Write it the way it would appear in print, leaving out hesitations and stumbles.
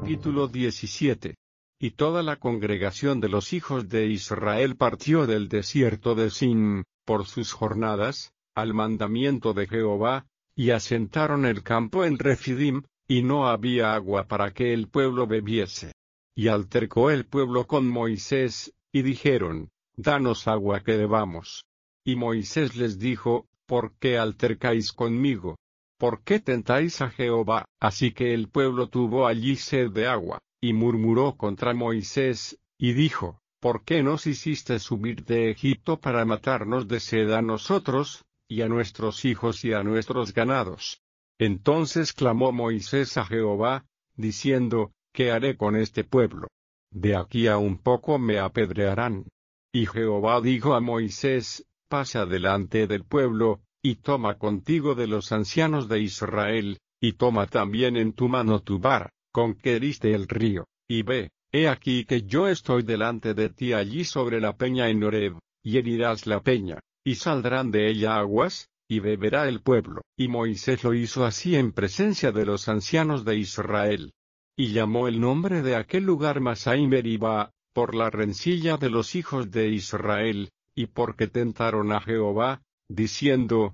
Capítulo 17. Y toda la congregación de los hijos de Israel partió del desierto de Sin, por sus jornadas, al mandamiento de Jehová, y asentaron el campo en Refidim, y no había agua para que el pueblo bebiese. Y altercó el pueblo con Moisés, y dijeron, Danos agua que bebamos. Y Moisés les dijo, ¿por qué altercáis conmigo? ¿Por qué tentáis a Jehová? Así que el pueblo tuvo allí sed de agua, y murmuró contra Moisés, y dijo, ¿por qué nos hiciste subir de Egipto para matarnos de sed a nosotros, y a nuestros hijos y a nuestros ganados? Entonces clamó Moisés a Jehová, diciendo, ¿qué haré con este pueblo? De aquí a un poco me apedrearán. Y Jehová dijo a Moisés, pasa delante del pueblo, y toma contigo de los ancianos de Israel, y toma también en tu mano tu vara, con que heriste el río, y ve, he aquí que yo estoy delante de ti allí sobre la peña en Horeb, y herirás la peña, y saldrán de ella aguas, y beberá el pueblo. Y Moisés lo hizo así en presencia de los ancianos de Israel. Y llamó el nombre de aquel lugar Masá y Meribá, por la rencilla de los hijos de Israel, y porque tentaron a Jehová, diciendo,